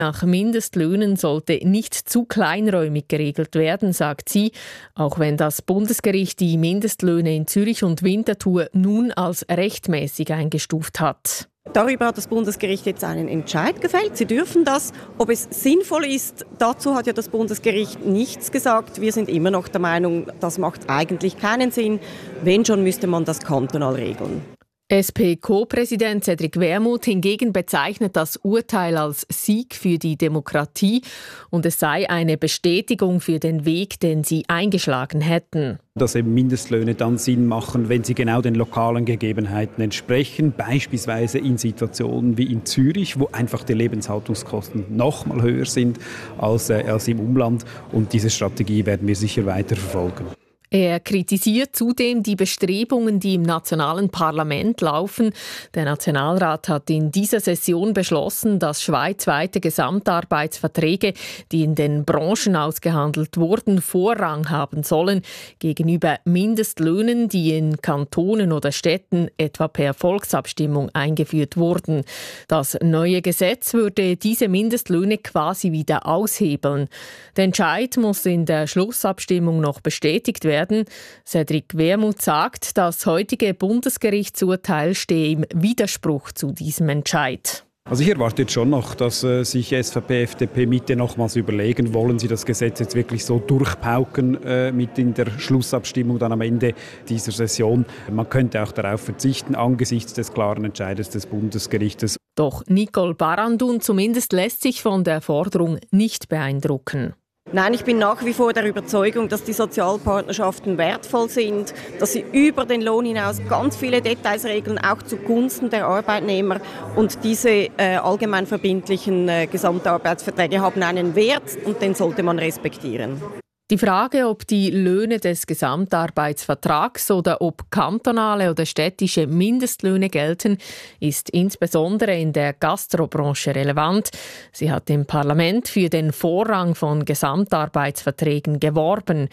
Nach Mindestlöhnen sollte nicht zu kleinräumig geregelt werden, sagt sie, auch wenn das Bundesgericht die Mindestlöhne in Zürich und Winterthur nun als rechtmäßig eingestuft hat. Darüber hat das Bundesgericht jetzt einen Entscheid gefällt. Sie dürfen das. Ob es sinnvoll ist, dazu hat ja das Bundesgericht nichts gesagt. Wir sind immer noch der Meinung, das macht eigentlich keinen Sinn. Wenn schon, müsste man das kantonal regeln. SP-Co-Präsident Cedric Wermuth hingegen bezeichnet das Urteil als Sieg für die Demokratie und es sei eine Bestätigung für den Weg, den sie eingeschlagen hätten. Dass eben Mindestlöhne dann Sinn machen, wenn sie genau den lokalen Gegebenheiten entsprechen, beispielsweise in Situationen wie in Zürich, wo einfach die Lebenshaltungskosten noch mal höher sind als im Umland. Und diese Strategie werden wir sicher weiter verfolgen. Er kritisiert zudem die Bestrebungen, die im nationalen Parlament laufen. Der Nationalrat hat in dieser Session beschlossen, dass schweizweite Gesamtarbeitsverträge, die in den Branchen ausgehandelt wurden, Vorrang haben sollen gegenüber Mindestlöhnen, die in Kantonen oder Städten etwa per Volksabstimmung eingeführt wurden. Das neue Gesetz würde diese Mindestlöhne quasi wieder aushebeln. Der Entscheid muss in der Schlussabstimmung noch bestätigt werden. Cedric Wermuth sagt, das heutige Bundesgerichtsurteil stehe im Widerspruch zu diesem Entscheid. Also ich erwarte jetzt schon noch, dass sich SVP, FDP, Mitte nochmals überlegen, wollen sie das Gesetz jetzt wirklich so durchpauken mit in der Schlussabstimmung dann am Ende dieser Session. Man könnte auch darauf verzichten, angesichts des klaren Entscheides des Bundesgerichtes. Doch Nicole Barandun zumindest lässt sich von der Forderung nicht beeindrucken. Nein, ich bin nach wie vor der Überzeugung, dass die Sozialpartnerschaften wertvoll sind, dass sie über den Lohn hinaus ganz viele Details regeln, auch zugunsten der Arbeitnehmer. Und diese allgemein verbindlichen Gesamtarbeitsverträge haben einen Wert und den sollte man respektieren. Die Frage, ob die Löhne des Gesamtarbeitsvertrags oder ob kantonale oder städtische Mindestlöhne gelten, ist insbesondere in der Gastrobranche relevant. Sie hat im Parlament für den Vorrang von Gesamtarbeitsverträgen geworben.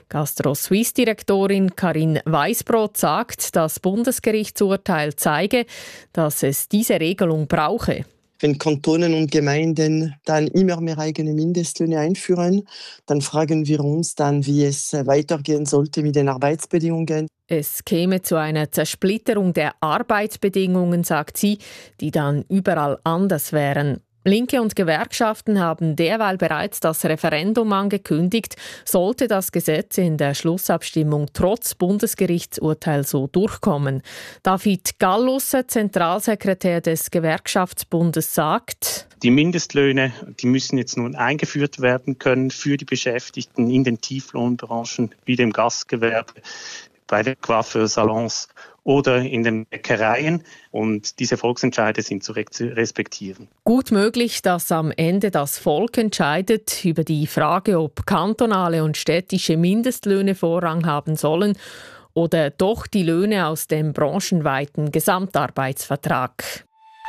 Gastro-Suisse-Direktorin Karin Weisbrot sagt, das Bundesgerichtsurteil zeige, dass es diese Regelung brauche. Wenn Kantonen und Gemeinden dann immer mehr eigene Mindestlöhne einführen, dann fragen wir uns dann, wie es weitergehen sollte mit den Arbeitsbedingungen. Es käme zu einer Zersplitterung der Arbeitsbedingungen, sagt sie, die dann überall anders wären. Linke und Gewerkschaften haben derweil bereits das Referendum angekündigt, sollte das Gesetz in der Schlussabstimmung trotz Bundesgerichtsurteil so durchkommen. David Gallusser, Zentralsekretär des Gewerkschaftsbundes, sagt: Die Mindestlöhne, die müssen jetzt nun eingeführt werden können für die Beschäftigten in den Tieflohnbranchen wie dem Gastgewerbe, bei den Coiffeursalons oder in den Bäckereien. Und diese Volksentscheide sind zu respektieren. Gut möglich, dass am Ende das Volk entscheidet über die Frage, ob kantonale und städtische Mindestlöhne Vorrang haben sollen oder doch die Löhne aus dem branchenweiten Gesamtarbeitsvertrag.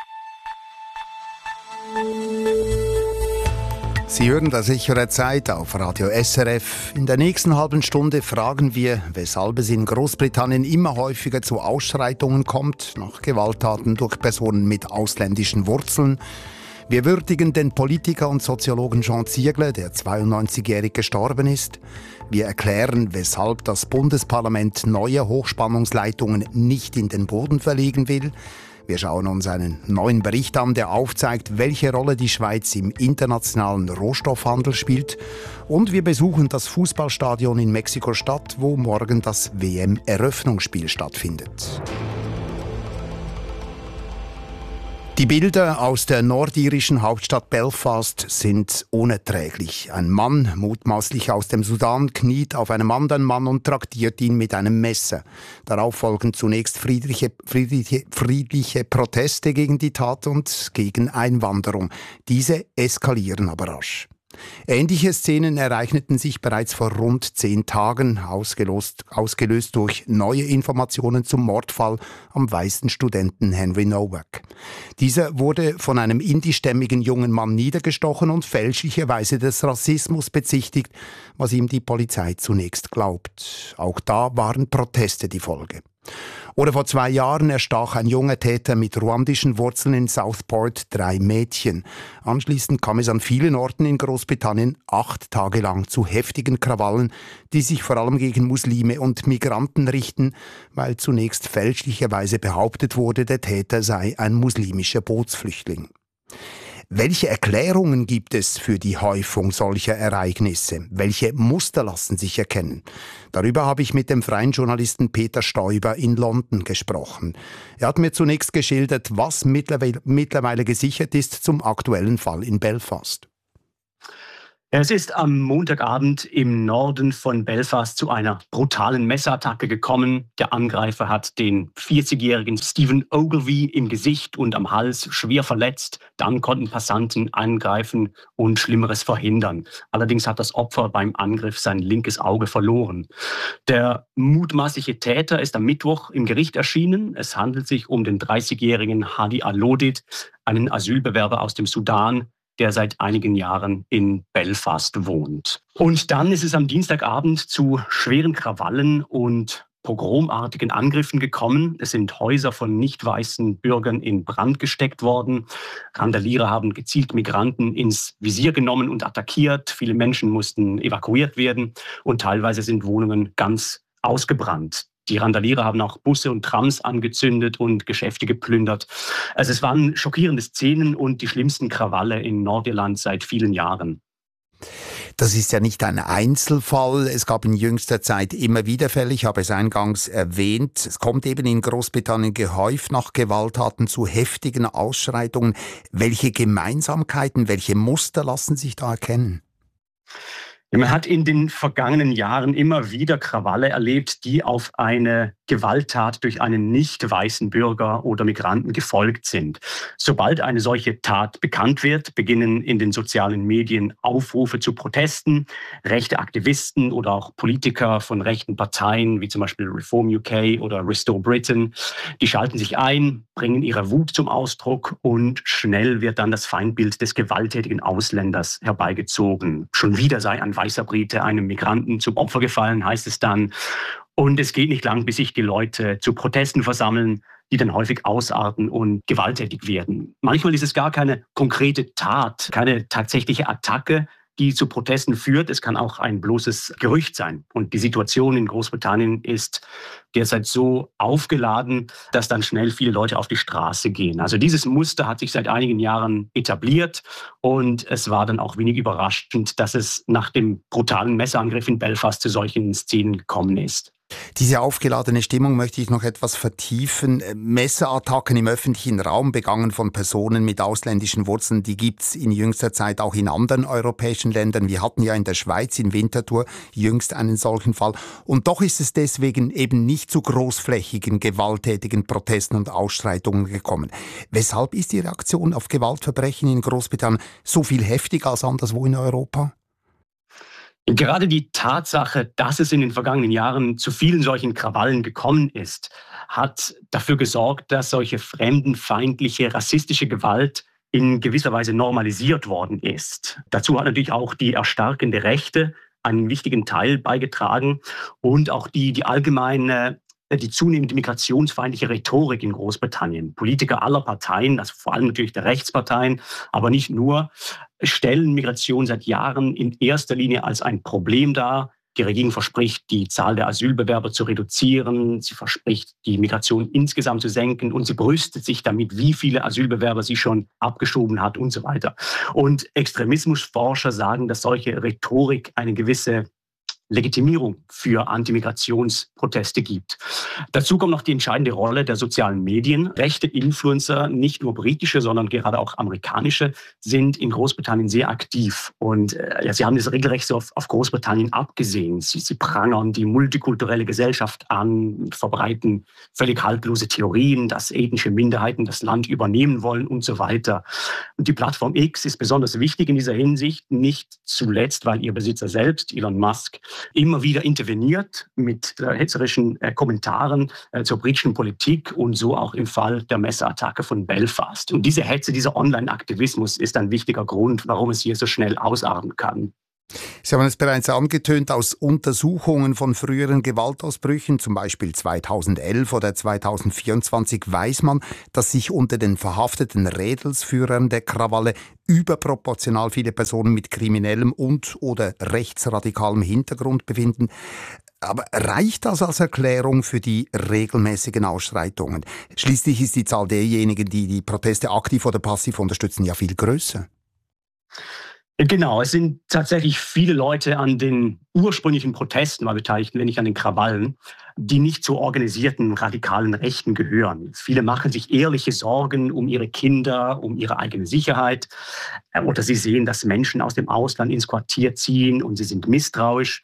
Sie hören das Echo der Zeit auf Radio SRF. In der nächsten halben Stunde fragen wir, weshalb es in Großbritannien immer häufiger zu Ausschreitungen kommt, nach Gewalttaten durch Personen mit ausländischen Wurzeln. Wir würdigen den Politiker und Soziologen Jean Ziegler, der 92-jährig gestorben ist. Wir erklären, weshalb das Bundesparlament neue Hochspannungsleitungen nicht in den Boden verlegen will. Wir schauen uns einen neuen Bericht an, der aufzeigt, welche Rolle die Schweiz im internationalen Rohstoffhandel spielt. Und wir besuchen das Fußballstadion in Mexiko-Stadt, wo morgen das WM-Eröffnungsspiel stattfindet. Die Bilder aus der nordirischen Hauptstadt Belfast sind unerträglich. Ein Mann, mutmaßlich aus dem Sudan, kniet auf einem anderen Mann und traktiert ihn mit einem Messer. Darauf folgen zunächst friedliche Proteste gegen die Tat und gegen Einwanderung. Diese eskalieren aber rasch. Ähnliche Szenen ereigneten sich bereits vor rund 10 Tagen, ausgelöst durch neue Informationen zum Mordfall am weißen Studenten Henry Nowak. Dieser wurde von einem indischstämmigen jungen Mann niedergestochen und fälschlicherweise des Rassismus bezichtigt, was ihm die Polizei zunächst glaubt. Auch da waren Proteste die Folge. Oder vor 2 Jahren erstach ein junger Täter mit ruandischen Wurzeln in Southport 3 Mädchen. Anschließend kam es an vielen Orten in Großbritannien 8 Tage lang zu heftigen Krawallen, die sich vor allem gegen Muslime und Migranten richten, weil zunächst fälschlicherweise behauptet wurde, der Täter sei ein muslimischer Bootsflüchtling. Welche Erklärungen gibt es für die Häufung solcher Ereignisse? Welche Muster lassen sich erkennen? Darüber habe ich mit dem freien Journalisten Peter Stoiber in London gesprochen. Er hat mir zunächst geschildert, was mittlerweile gesichert ist zum aktuellen Fall in Belfast. Es ist am Montagabend im Norden von Belfast zu einer brutalen Messerattacke gekommen. Der Angreifer hat den 40-jährigen Stephen Ogilvy im Gesicht und am Hals schwer verletzt. Dann konnten Passanten angreifen und Schlimmeres verhindern. Allerdings hat das Opfer beim Angriff sein linkes Auge verloren. Der mutmaßliche Täter ist am Mittwoch im Gericht erschienen. Es handelt sich um den 30-jährigen Hadi Al-Lodid, einen Asylbewerber aus dem Sudan, der seit einigen Jahren in Belfast wohnt. Und dann ist es am Dienstagabend zu schweren Krawallen und pogromartigen Angriffen gekommen. Es sind Häuser von nicht weißen Bürgern in Brand gesteckt worden. Randalierer haben gezielt Migranten ins Visier genommen und attackiert. Viele Menschen mussten evakuiert werden und teilweise sind Wohnungen ganz ausgebrannt. Die Randalierer haben auch Busse und Trams angezündet und Geschäfte geplündert. Also es waren schockierende Szenen und die schlimmsten Krawalle in Nordirland seit vielen Jahren. Das ist ja nicht ein Einzelfall. Es gab in jüngster Zeit immer wieder Fälle, ich habe es eingangs erwähnt. Es kommt eben in Großbritannien gehäuft nach Gewalttaten zu heftigen Ausschreitungen. Welche Gemeinsamkeiten, welche Muster lassen sich da erkennen? Man hat in den vergangenen Jahren immer wieder Krawalle erlebt, die auf eine Gewalttat durch einen nicht weißen Bürger oder Migranten gefolgt sind. Sobald eine solche Tat bekannt wird, beginnen in den sozialen Medien Aufrufe zu Protesten. Rechte Aktivisten oder auch Politiker von rechten Parteien, wie zum Beispiel Reform UK oder Restore Britain, die schalten sich ein, bringen ihre Wut zum Ausdruck und schnell wird dann das Feindbild des gewalttätigen Ausländers herbeigezogen. Schon wieder sei ein weißer Brite einem Migranten zum Opfer gefallen, heißt es dann. Und es geht nicht lang, bis sich die Leute zu Protesten versammeln, die dann häufig ausarten und gewalttätig werden. Manchmal ist es gar keine konkrete Tat, keine tatsächliche Attacke, die zu Protesten führt. Es kann auch ein bloßes Gerücht sein. Und die Situation in Großbritannien ist derzeit so aufgeladen, dass dann schnell viele Leute auf die Straße gehen. Also dieses Muster hat sich seit einigen Jahren etabliert und es war dann auch wenig überraschend, dass es nach dem brutalen Messerangriff in Belfast zu solchen Szenen gekommen ist. Diese aufgeladene Stimmung möchte ich noch etwas vertiefen. Messerattacken im öffentlichen Raum begangen von Personen mit ausländischen Wurzeln, die gibt's in jüngster Zeit auch in anderen europäischen Ländern. Wir hatten ja in der Schweiz in Winterthur jüngst einen solchen Fall. Und doch ist es deswegen eben nicht zu großflächigen, gewalttätigen Protesten und Ausschreitungen gekommen. Weshalb ist die Reaktion auf Gewaltverbrechen in Großbritannien so viel heftiger als anderswo in Europa? Gerade die Tatsache, dass es in den vergangenen Jahren zu vielen solchen Krawallen gekommen ist, hat dafür gesorgt, dass solche fremdenfeindliche, rassistische Gewalt in gewisser Weise normalisiert worden ist. Dazu hat natürlich auch die erstarkende Rechte einen wichtigen Teil beigetragen und auch die zunehmende migrationsfeindliche Rhetorik in Großbritannien. Politiker aller Parteien, also vor allem natürlich der Rechtsparteien, aber nicht nur, stellen Migration seit Jahren in erster Linie als ein Problem dar. Die Regierung verspricht, die Zahl der Asylbewerber zu reduzieren. Sie verspricht, die Migration insgesamt zu senken. Und sie brüstet sich damit, wie viele Asylbewerber sie schon abgeschoben hat und so weiter. Und Extremismusforscher sagen, dass solche Rhetorik eine gewisse Legitimierung für Antimigrationsproteste gibt. Dazu kommt noch die entscheidende Rolle der sozialen Medien. Rechte Influencer, nicht nur britische, sondern gerade auch amerikanische, sind in Großbritannien sehr aktiv. Und sie haben das regelrecht so auf Großbritannien abgesehen. Sie prangern die multikulturelle Gesellschaft an, verbreiten völlig haltlose Theorien, dass ethnische Minderheiten das Land übernehmen wollen und so weiter. Und die Plattform X ist besonders wichtig in dieser Hinsicht, nicht zuletzt, weil ihr Besitzer selbst, Elon Musk, immer wieder interveniert mit hetzerischen Kommentaren zur britischen Politik und so auch im Fall der Messerattacke von Belfast. Und diese Hetze, dieser Online-Aktivismus ist ein wichtiger Grund, warum es hier so schnell ausarten kann. Sie haben es bereits angetönt, aus Untersuchungen von früheren Gewaltausbrüchen, zum Beispiel 2011 oder 2024, weiß man, dass sich unter den verhafteten Rädelsführern der Krawalle überproportional viele Personen mit kriminellem und/oder rechtsradikalem Hintergrund befinden. Aber reicht das als Erklärung für die regelmäßigen Ausschreitungen? Schließlich ist die Zahl derjenigen, die die Proteste aktiv oder passiv unterstützen, ja viel größer. Genau, es sind tatsächlich viele Leute an den ursprünglichen Protesten mal beteiligt, wenn nicht an den Krawallen, die nicht zur organisierten radikalen Rechten gehören. Viele machen sich ehrliche Sorgen um ihre Kinder, um ihre eigene Sicherheit. Oder sie sehen, dass Menschen aus dem Ausland ins Quartier ziehen und sie sind misstrauisch.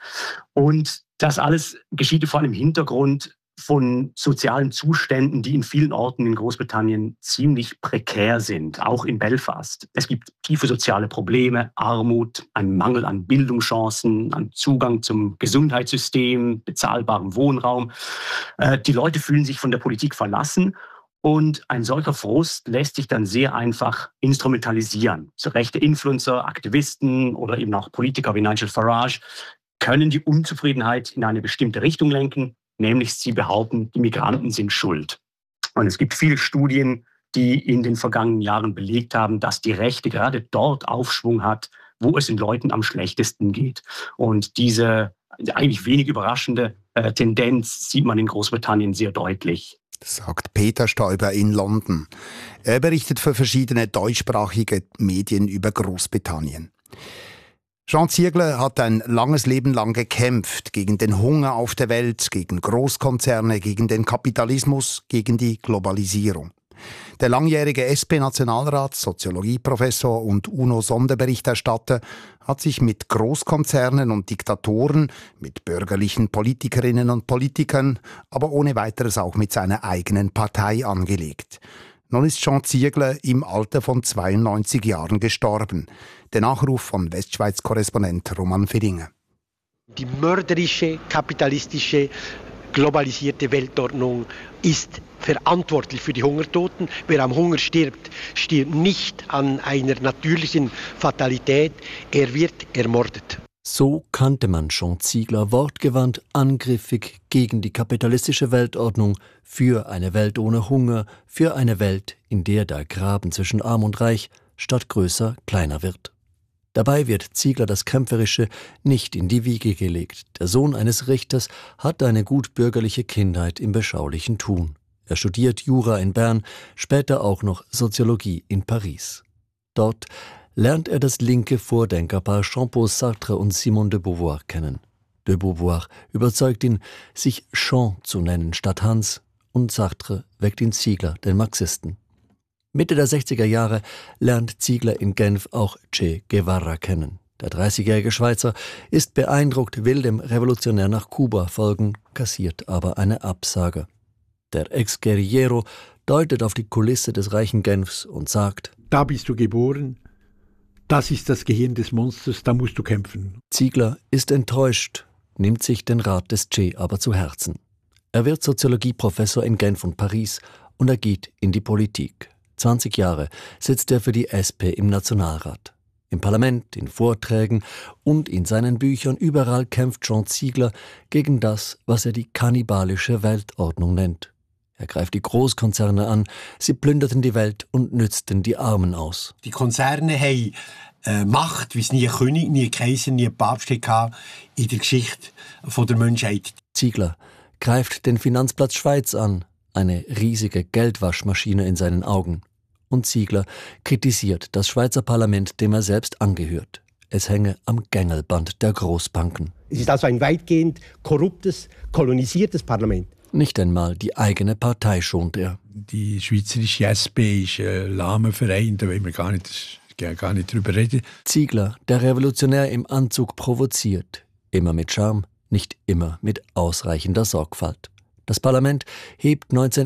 Und das alles geschieht vor allem im Hintergrund von sozialen Zuständen, die in vielen Orten in Großbritannien ziemlich prekär sind, auch in Belfast. Es gibt tiefe soziale Probleme, Armut, einen Mangel an Bildungschancen, an Zugang zum Gesundheitssystem, bezahlbarem Wohnraum. Die Leute fühlen sich von der Politik verlassen und ein solcher Frust lässt sich dann sehr einfach instrumentalisieren. So rechte Influencer, Aktivisten oder eben auch Politiker wie Nigel Farage können die Unzufriedenheit in eine bestimmte Richtung lenken, nämlich sie behaupten, die Migranten sind schuld. Und es gibt viele Studien, die in den vergangenen Jahren belegt haben, dass die Rechte gerade dort Aufschwung hat, wo es den Leuten am schlechtesten geht. Und diese eigentlich wenig überraschende Tendenz sieht man in Großbritannien sehr deutlich. Sagt Peter Stoiber in London. Er berichtet für verschiedene deutschsprachige Medien über Großbritannien. Jean Ziegler hat ein langes Leben lang gekämpft gegen den Hunger auf der Welt, gegen Großkonzerne, gegen den Kapitalismus, gegen die Globalisierung. Der langjährige SP-Nationalrat, Soziologieprofessor und UNO-Sonderberichterstatter hat sich mit Großkonzernen und Diktatoren, mit bürgerlichen Politikerinnen und Politikern, aber ohne weiteres auch mit seiner eigenen Partei angelegt. Nun ist Jean Ziegler im Alter von 92 Jahren gestorben. Der Nachruf von Westschweiz-Korrespondent Roman Fedinge. Die mörderische, kapitalistische, globalisierte Weltordnung ist verantwortlich für die Hungertoten. Wer am Hunger stirbt, stirbt nicht an einer natürlichen Fatalität. Er wird ermordet. So kannte man Jean Ziegler wortgewandt, angriffig gegen die kapitalistische Weltordnung, für eine Welt ohne Hunger, für eine Welt, in der der Graben zwischen Arm und Reich statt größer kleiner wird. Dabei wird Ziegler das Kämpferische nicht in die Wiege gelegt. Der Sohn eines Richters hat eine gutbürgerliche Kindheit im beschaulichen Tun. Er studiert Jura in Bern, später auch noch Soziologie in Paris. Dort lernt er das linke Vordenkerpaar Jean-Paul Sartre und Simone de Beauvoir kennen. De Beauvoir überzeugt ihn, sich Jean zu nennen statt Hans, und Sartre weckt in Ziegler, den Marxisten. Mitte der 60er Jahre lernt Ziegler in Genf auch Che Guevara kennen. Der 30-jährige Schweizer ist beeindruckt, will dem Revolutionär nach Kuba folgen, kassiert aber eine Absage. Der Ex-Guerillero deutet auf die Kulisse des reichen Genfs und sagt: Da bist du geboren. Das ist das Gehirn des Monsters, da musst du kämpfen. Ziegler ist enttäuscht, nimmt sich den Rat des Che aber zu Herzen. Er wird Soziologieprofessor in Genf und Paris und er geht in die Politik. 20 Jahre sitzt er für die SP im Nationalrat. Im Parlament, in Vorträgen und in seinen Büchern überall kämpft Jean Ziegler gegen das, was er die kannibalische Weltordnung nennt. Er greift die Großkonzerne an, sie plünderten die Welt und nützten die Armen aus. Die Konzerne haben Macht, wie es nie König, nie Kaiser, nie Papst hatte in der Geschichte der Menschheit. Ziegler greift den Finanzplatz Schweiz an, eine riesige Geldwaschmaschine in seinen Augen. Und Ziegler kritisiert das Schweizer Parlament, dem er selbst angehört. Es hänge am Gängelband der Großbanken. Es ist also ein weitgehend korruptes, kolonisiertes Parlament. Nicht einmal die eigene Partei schont er. Die schweizerische SP ist ein lahmer Verein, da will man gar nicht drüber reden. Ziegler, der Revolutionär im Anzug, provoziert. Immer mit Charme, nicht immer mit ausreichender Sorgfalt. Das Parlament hebt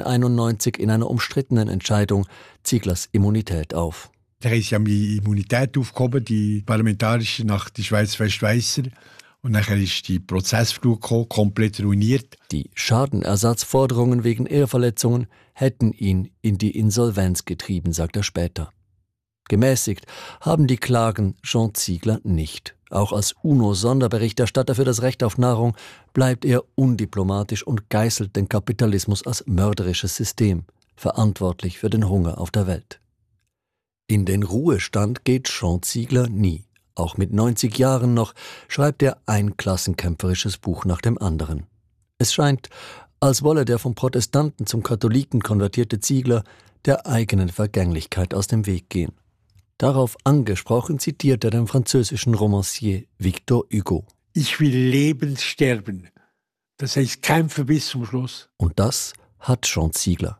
1991 in einer umstrittenen Entscheidung Zieglers Immunität auf. Da ist ja die Immunität aufgehoben, die parlamentarische, nach der Schweiz-Westschweizer. Und nachher ist die Prozessflut gekommen, komplett ruiniert. Die Schadenersatzforderungen wegen Eheverletzungen hätten ihn in die Insolvenz getrieben, sagt er später. Gemäßigt haben die Klagen Jean Ziegler nicht. Auch als UNO-Sonderberichterstatter für das Recht auf Nahrung bleibt er undiplomatisch und geißelt den Kapitalismus als mörderisches System, verantwortlich für den Hunger auf der Welt. In den Ruhestand geht Jean Ziegler nie. Auch mit 90 Jahren noch schreibt er ein klassenkämpferisches Buch nach dem anderen. Es scheint, als wolle der vom Protestanten zum Katholiken konvertierte Ziegler der eigenen Vergänglichkeit aus dem Weg gehen. Darauf angesprochen zitiert er den französischen Romancier Victor Hugo. Ich will lebend sterben. Das heißt kämpfen bis zum Schluss. Und das hat Jean Ziegler.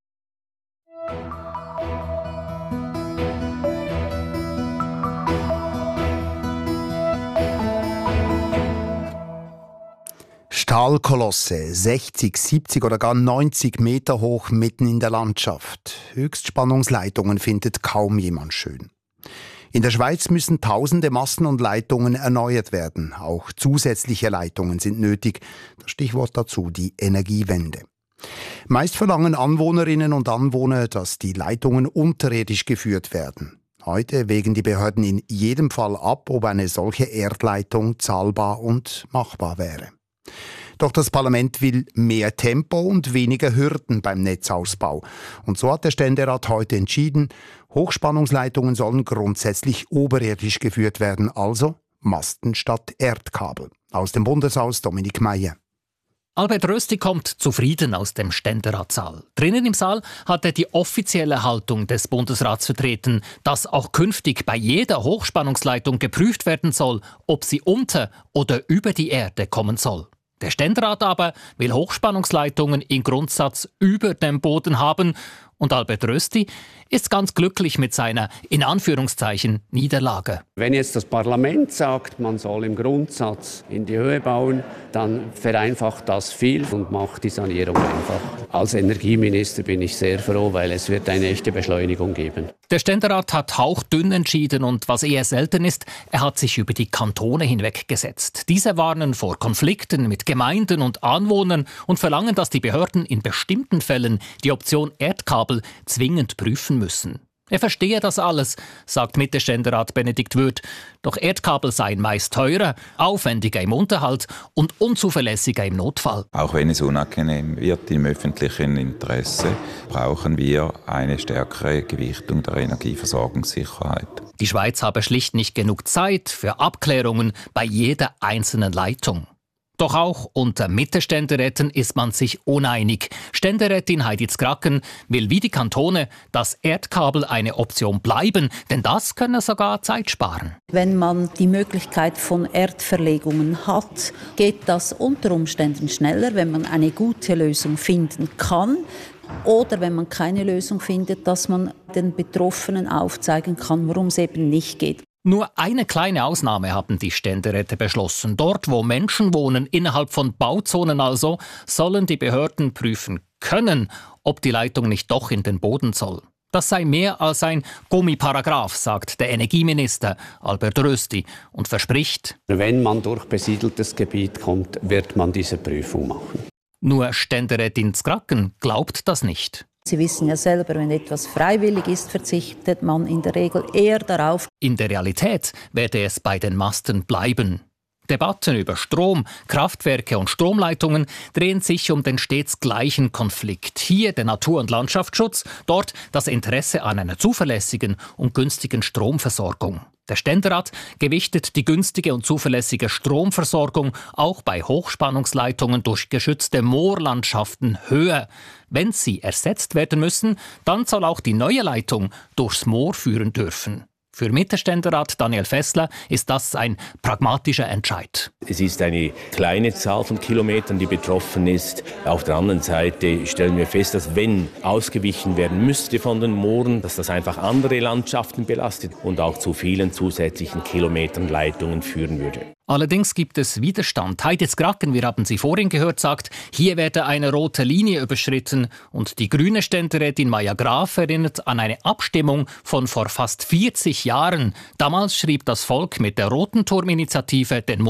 Stahlkolosse, 60, 70 oder gar 90 Meter hoch mitten in der Landschaft. Höchstspannungsleitungen findet kaum jemand schön. In der Schweiz müssen tausende Masten und Leitungen erneuert werden. Auch zusätzliche Leitungen sind nötig. Das Stichwort dazu die Energiewende. Meist verlangen Anwohnerinnen und Anwohner, dass die Leitungen unterirdisch geführt werden. Heute wägen die Behörden in jedem Fall ab, ob eine solche Erdleitung zahlbar und machbar wäre. Doch das Parlament will mehr Tempo und weniger Hürden beim Netzausbau. Und so hat der Ständerat heute entschieden, Hochspannungsleitungen sollen grundsätzlich oberirdisch geführt werden, also Masten statt Erdkabel. Aus dem Bundeshaus Dominik Meier. Albert Rösti kommt zufrieden aus dem Ständeratssaal. Drinnen im Saal hat er die offizielle Haltung des Bundesrats vertreten, dass auch künftig bei jeder Hochspannungsleitung geprüft werden soll, ob sie unter oder über die Erde kommen soll. Der Ständerat aber will Hochspannungsleitungen im Grundsatz über dem Boden haben und Albert Rösti ist ganz glücklich mit seiner, in Anführungszeichen, Niederlage. Wenn jetzt das Parlament sagt, man soll im Grundsatz in die Höhe bauen, dann vereinfacht das viel und macht die Sanierung einfach. Als Energieminister bin ich sehr froh, weil es wird eine echte Beschleunigung geben. Der Ständerat hat hauchdünn entschieden und was eher selten ist, er hat sich über die Kantone hinweggesetzt. Diese warnen vor Konflikten mit Gemeinden und Anwohnern und verlangen, dass die Behörden in bestimmten Fällen die Option Erdkabel zwingend prüfen müssen. Er verstehe das alles, sagt Mitte-Ständerat Benedikt Würth. Doch Erdkabel seien meist teurer, aufwendiger im Unterhalt und unzuverlässiger im Notfall. Auch wenn es unangenehm wird im öffentlichen Interesse, brauchen wir eine stärkere Gewichtung der Energieversorgungssicherheit. Die Schweiz habe schlicht nicht genug Zeit für Abklärungen bei jeder einzelnen Leitung. Doch auch unter Mitte-Ständeräten ist man sich uneinig. Ständerätin Heidi Z'Gracken will wie die Kantone, dass Erdkabel eine Option bleiben, denn das könne sogar Zeit sparen. Wenn man die Möglichkeit von Erdverlegungen hat, geht das unter Umständen schneller, wenn man eine gute Lösung finden kann. Oder wenn man keine Lösung findet, dass man den Betroffenen aufzeigen kann, warum es eben nicht geht. Nur eine kleine Ausnahme haben die Ständeräte beschlossen. Dort, wo Menschen wohnen, innerhalb von Bauzonen also, sollen die Behörden prüfen können, ob die Leitung nicht doch in den Boden soll. Das sei mehr als ein Gummiparagraph, sagt der Energieminister Albert Rösti und verspricht: Wenn man durch besiedeltes Gebiet kommt, wird man diese Prüfung machen. Nur Ständerätin Z'Gracken glaubt das nicht. Sie wissen ja selber, wenn etwas freiwillig ist, verzichtet man in der Regel eher darauf. In der Realität werde es bei den Masten bleiben. Debatten über Strom, Kraftwerke und Stromleitungen drehen sich um den stets gleichen Konflikt. Hier der Natur- und Landschaftsschutz, dort das Interesse an einer zuverlässigen und günstigen Stromversorgung. Der Ständerat gewichtet die günstige und zuverlässige Stromversorgung auch bei Hochspannungsleitungen durch geschützte Moorlandschaften höher. Wenn sie ersetzt werden müssen, dann soll auch die neue Leitung durchs Moor führen dürfen. Für Mitte-Ständerat Daniel Fessler ist das ein pragmatischer Entscheid. Es ist eine kleine Zahl von Kilometern, die betroffen ist. Auf der anderen Seite stellen wir fest, dass wenn ausgewichen werden müsste von den Mooren, dass das einfach andere Landschaften belastet und auch zu vielen zusätzlichen Kilometern Leitungen führen würde. Allerdings gibt es Widerstand. Heidi Z'Gracken, wir haben sie vorhin gehört, sagt, hier werde eine rote Linie überschritten. Und die grüne Ständerätin Maja Graf erinnert an eine Abstimmung von vor fast 40 Jahren. Damals schrieb das Volk mit der Roten Turm-Initiative den Moorschutz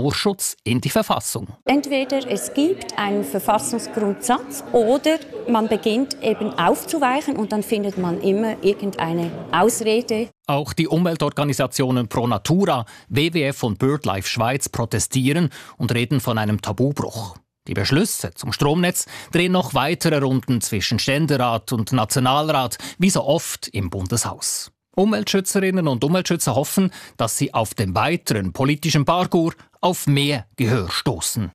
Stromnetz in die Verfassung. Entweder es gibt einen Verfassungsgrundsatz oder man beginnt eben aufzuweichen und dann findet man immer irgendeine Ausrede. Auch die Umweltorganisationen Pro Natura, WWF und BirdLife Schweiz protestieren und reden von einem Tabubruch. Die Beschlüsse zum Stromnetz drehen noch weitere Runden zwischen Ständerat und Nationalrat, wie so oft im Bundeshaus. Umweltschützerinnen und Umweltschützer hoffen, dass sie auf dem weiteren politischen Parcours auf mehr Gehör stoßen.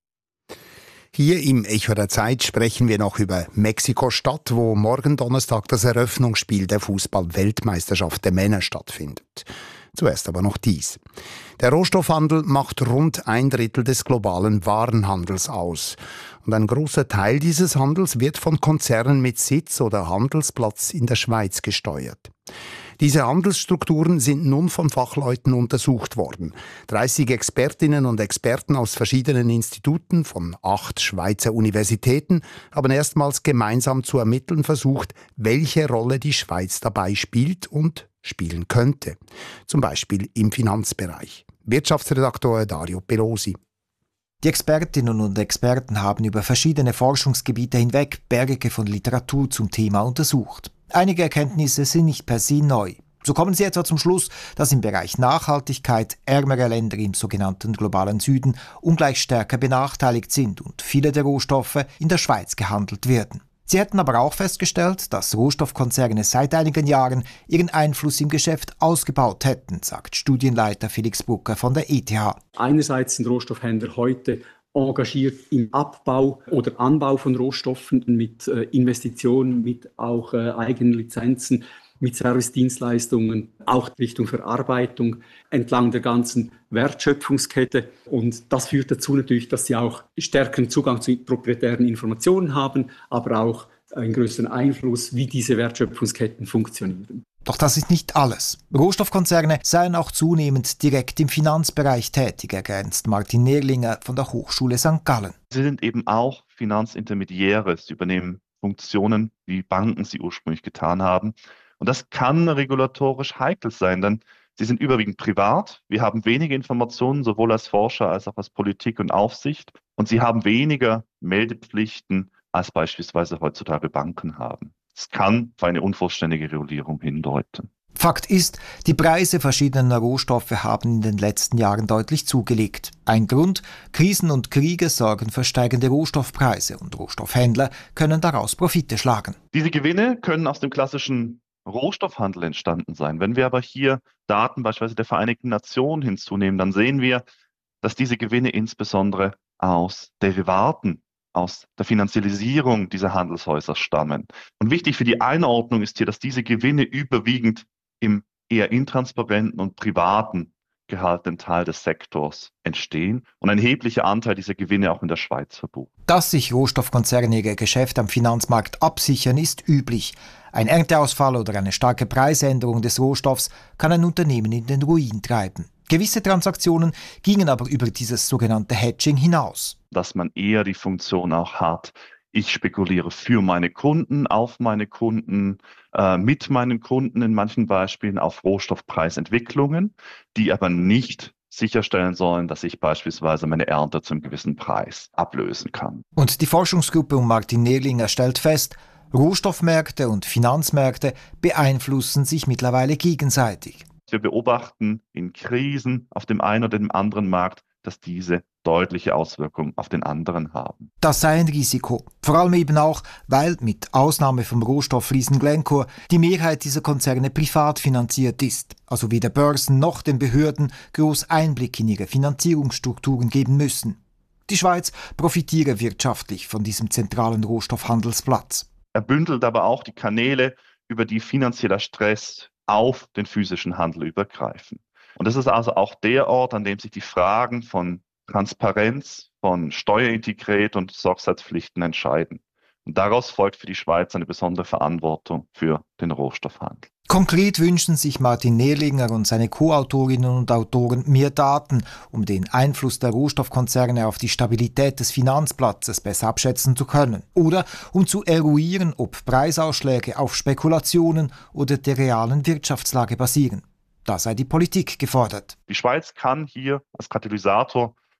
Hier im Echo der Zeit sprechen wir noch über Mexiko-Stadt, wo morgen Donnerstag das Eröffnungsspiel der Fußball-Weltmeisterschaft der Männer stattfindet. Zuerst aber noch dies. Der Rohstoffhandel macht rund 1/3 des globalen Warenhandels aus. Und ein großer Teil dieses Handels wird von Konzernen mit Sitz oder Handelsplatz in der Schweiz gesteuert. Diese Handelsstrukturen sind nun von Fachleuten untersucht worden. 30 Expertinnen und Experten aus verschiedenen Instituten von 8 Schweizer Universitäten haben erstmals gemeinsam zu ermitteln versucht, welche Rolle die Schweiz dabei spielt und spielen könnte. Zum Beispiel im Finanzbereich. Wirtschaftsredaktor Dario Pelosi. Die Expertinnen und Experten haben über verschiedene Forschungsgebiete hinweg Berge von Literatur zum Thema untersucht. Einige Erkenntnisse sind nicht per se neu. So kommen sie etwa zum Schluss, dass im Bereich Nachhaltigkeit ärmere Länder im sogenannten globalen Süden ungleich stärker benachteiligt sind und viele der Rohstoffe in der Schweiz gehandelt werden. Sie hätten aber auch festgestellt, dass Rohstoffkonzerne seit einigen Jahren ihren Einfluss im Geschäft ausgebaut hätten, sagt Studienleiter Felix Brucker von der ETH. Einerseits sind Rohstoffhändler heute engagiert im Abbau oder Anbau von Rohstoffen mit Investitionen, mit auch eigenen Lizenzen, mit Servicedienstleistungen, auch Richtung Verarbeitung entlang der ganzen Wertschöpfungskette. Und das führt dazu natürlich, dass sie auch stärkeren Zugang zu proprietären Informationen haben, aber auch einen größeren Einfluss, wie diese Wertschöpfungsketten funktionieren. Doch das ist nicht alles. Rohstoffkonzerne seien auch zunehmend direkt im Finanzbereich tätig, ergänzt Martin Nerlinger von der Hochschule St. Gallen. Sie sind eben auch Finanzintermediäre. Sie übernehmen Funktionen, wie Banken sie ursprünglich getan haben. Und das kann regulatorisch heikel sein, denn sie sind überwiegend privat. Wir haben wenige Informationen, sowohl als Forscher als auch als Politik und Aufsicht. Und sie haben weniger Meldepflichten, als beispielsweise heutzutage Banken haben. Es kann auf eine unvollständige Regulierung hindeuten. Fakt ist, die Preise verschiedener Rohstoffe haben in den letzten Jahren deutlich zugelegt. Ein Grund: Krisen und Kriege sorgen für steigende Rohstoffpreise und Rohstoffhändler können daraus Profite schlagen. Diese Gewinne können aus dem klassischen Rohstoffhandel entstanden sein. Wenn wir aber hier Daten beispielsweise der Vereinigten Nationen hinzunehmen, dann sehen wir, dass diese Gewinne insbesondere aus Derivaten, aus der Finanzialisierung dieser Handelshäuser stammen. Und wichtig für die Einordnung ist hier, dass diese Gewinne überwiegend im eher intransparenten und privaten gehaltenen Teil des Sektors entstehen und ein erheblicher Anteil dieser Gewinne auch in der Schweiz verbucht. Dass sich Rohstoffkonzerne ihr Geschäft am Finanzmarkt absichern, ist üblich. Ein Ernteausfall oder eine starke Preisänderung des Rohstoffs kann ein Unternehmen in den Ruin treiben. Gewisse Transaktionen gingen aber über dieses sogenannte Hedging hinaus. Dass man eher die Funktion auch hat, ich spekuliere für meine Kunden, auf meine Kunden, mit meinen Kunden in manchen Beispielen auf Rohstoffpreisentwicklungen, die aber nicht sicherstellen sollen, dass ich beispielsweise meine Ernte zum gewissen Preis ablösen kann. Und die Forschungsgruppe um Martin Nerlinger stellt fest, Rohstoffmärkte und Finanzmärkte beeinflussen sich mittlerweile gegenseitig. Wir beobachten in Krisen auf dem einen oder dem anderen Markt, dass diese deutliche Auswirkungen auf den anderen haben. Das sei ein Risiko. Vor allem eben auch, weil mit Ausnahme vom Rohstoffriesen Glencore die Mehrheit dieser Konzerne privat finanziert ist, also weder Börsen noch den Behörden groß Einblick in ihre Finanzierungsstrukturen geben müssen. Die Schweiz profitiere wirtschaftlich von diesem zentralen Rohstoffhandelsplatz. Er bündelt aber auch die Kanäle, über die finanzieller Stress auf den physischen Handel übergreifen. Und das ist also auch der Ort, an dem sich die Fragen von Transparenz, von Steuerintegrität und Sorgfaltspflichten entscheiden. Und daraus folgt für die Schweiz eine besondere Verantwortung für den Rohstoffhandel. Konkret wünschen sich Martin Nerlinger und seine Co-Autorinnen und Autoren mehr Daten, um den Einfluss der Rohstoffkonzerne auf die Stabilität des Finanzplatzes besser abschätzen zu können. Oder um zu eruieren, ob Preisausschläge auf Spekulationen oder der realen Wirtschaftslage basieren. Da sei die Politik gefordert. Die Schweiz kann hier als Katalysator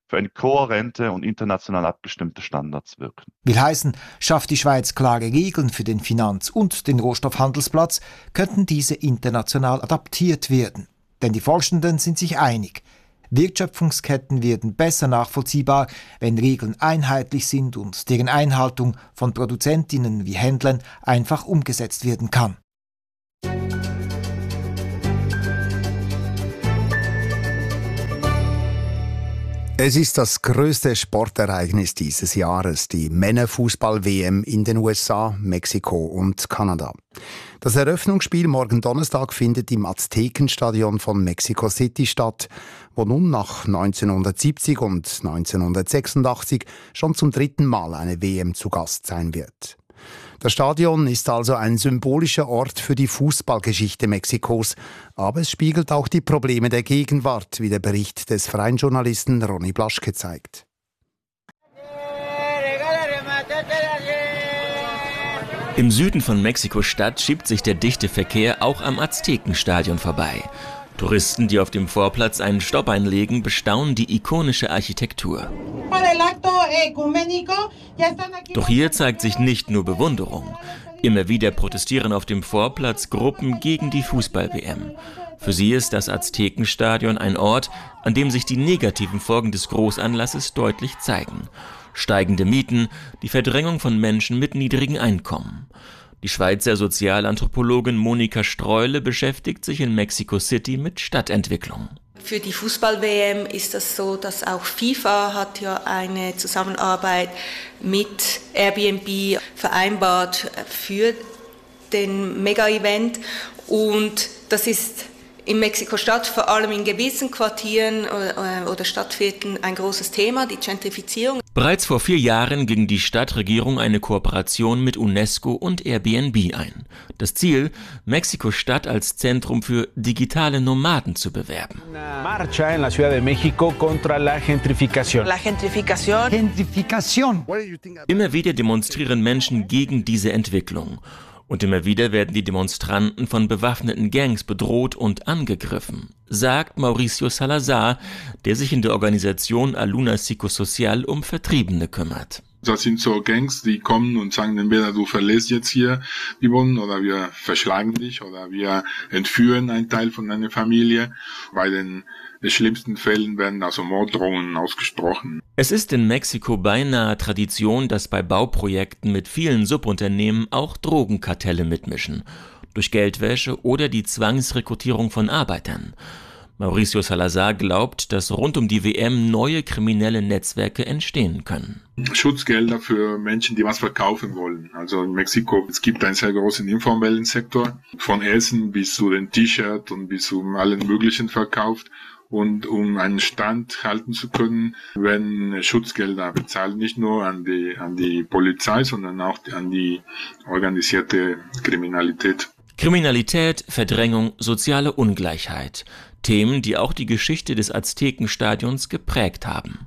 für eine kohärente und international abgestimmte Standards wirken. Will heißen, schafft die Schweiz klare Regeln für den Finanz- und den Rohstoffhandelsplatz, könnten diese international adaptiert werden. Denn die Forschenden sind sich einig. Wertschöpfungsketten werden besser nachvollziehbar, wenn Regeln einheitlich sind und deren Einhaltung von Produzentinnen wie Händlern einfach umgesetzt werden kann. Es ist das größte Sportereignis dieses Jahres, die Männerfußball-WM in den USA, Mexiko und Kanada. Das Eröffnungsspiel morgen Donnerstag findet im Aztekenstadion von Mexico City statt, wo nun nach 1970 und 1986 schon zum 3. Mal eine WM zu Gast sein wird. Das Stadion ist also ein symbolischer Ort für die Fußballgeschichte Mexikos, aber es spiegelt auch die Probleme der Gegenwart, wie der Bericht des freien Journalisten Ronny Blaschke zeigt. Im Süden von Mexiko-Stadt schiebt sich der dichte Verkehr auch am Aztekenstadion vorbei. Touristen, die auf dem Vorplatz einen Stopp einlegen, bestaunen die ikonische Architektur. Doch hier zeigt sich nicht nur Bewunderung. Immer wieder protestieren auf dem Vorplatz Gruppen gegen die Fußball-WM. Für sie ist das Aztekenstadion ein Ort, an dem sich die negativen Folgen des Großanlasses deutlich zeigen. Steigende Mieten, die Verdrängung von Menschen mit niedrigen Einkommen. Die Schweizer Sozialanthropologin Monika Streule beschäftigt sich in Mexico City mit Stadtentwicklung. Für die Fußball-WM ist das so, dass auch FIFA hat ja eine Zusammenarbeit mit Airbnb vereinbart für den Mega-Event. Und das ist in Mexiko-Stadt, vor allem in gewissen Quartieren oder Stadtvierteln, ein großes Thema, die Gentrifizierung. Bereits vor 4 Jahren ging die Stadtregierung eine Kooperation mit UNESCO und Airbnb ein. Das Ziel, Mexiko-Stadt als Zentrum für digitale Nomaden zu bewerben. Marcha en la Ciudad de México contra la gentrificación. La gentrificación. Gentrificación. Immer wieder demonstrieren Menschen gegen diese Entwicklung. Und immer wieder werden die Demonstranten von bewaffneten Gangs bedroht und angegriffen, sagt Mauricio Salazar, der sich in der Organisation Aluna Psicosocial um Vertriebene kümmert. Das sind so Gangs, die kommen und sagen, entweder du verlässt jetzt hier die Wohnung oder wir verschlagen dich oder wir entführen einen Teil von deiner Familie. Bei den schlimmsten Fällen werden also Morddrohungen ausgesprochen. Es ist in Mexiko beinahe Tradition, dass bei Bauprojekten mit vielen Subunternehmen auch Drogenkartelle mitmischen, durch Geldwäsche oder die Zwangsrekrutierung von Arbeitern. Mauricio Salazar glaubt, dass rund um die WM neue kriminelle Netzwerke entstehen können. Schutzgelder für Menschen, die was verkaufen wollen. Also in Mexiko, es gibt einen sehr großen informellen Sektor, von Essen bis zu den T-Shirt und bis zu allen möglichen verkauft. Und um einen Stand halten zu können, werden Schutzgelder bezahlt, nicht nur an die Polizei, sondern auch an die organisierte Kriminalität. Kriminalität, Verdrängung, soziale Ungleichheit. Themen, die auch die Geschichte des Aztekenstadions geprägt haben.